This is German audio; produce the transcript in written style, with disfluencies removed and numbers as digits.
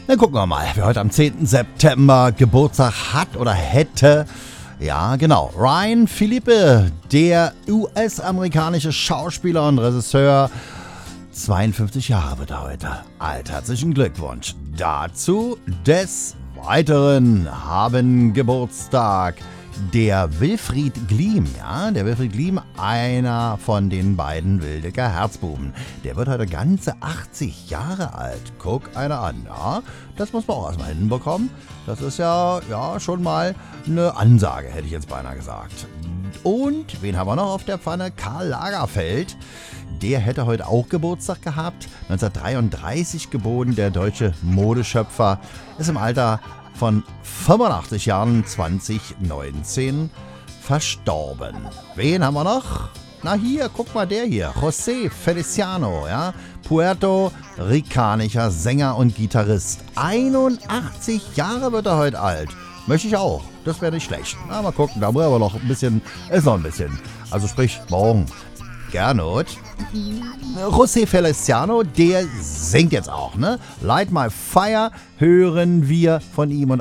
Dann gucken wir mal, wer heute am 10. September Geburtstag hat oder hätte. Ja, genau. Ryan Phillippe, der US-amerikanische Schauspieler und Regisseur. 52 Jahre wird er heute alt. Herzlichen Glückwunsch dazu. Des Weiteren haben Geburtstag der Wilfried Gliem, ja, der Wilfried Gliem, einer von den beiden Wildecker Herzbuben. Der wird heute ganze 80 Jahre alt. Guck einer an, ja, das muss man auch erstmal hinbekommen. Das ist ja schon mal eine Ansage, hätte ich jetzt beinahe gesagt. Und wen haben wir noch auf der Pfanne? Karl Lagerfeld. Der hätte heute auch Geburtstag gehabt. 1933 geboren, der deutsche Modeschöpfer. Ist im Alter von 85 Jahren 2019 verstorben. Wen haben wir noch? Na hier, guck mal, der hier. José Feliciano, ja. Puerto-ricanischer Sänger und Gitarrist. 81 Jahre wird er heute alt. Möchte ich auch. Das wäre nicht schlecht. Na, mal gucken, da muss aber noch ein bisschen, ist noch ein bisschen. Also sprich, morgen. Gernot. José Feliciano, der singt jetzt auch, ne? Light My Fire hören wir von ihm und